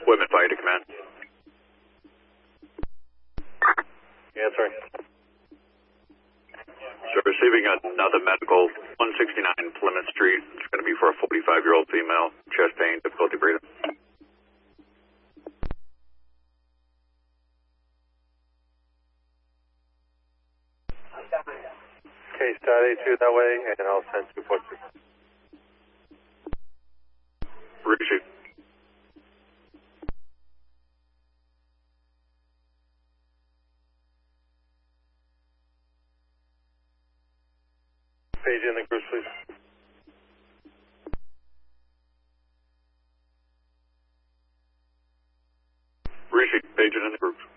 Whitman Fire to Command. Answering. So receiving another medical, 169 Plymouth Street. It's going to be for a 45-year-old female, chest pain, difficulty breathing. Okay, start A2 that way, and I'll send 246. Receive. Page in the groups, please. Receive. Page in the group.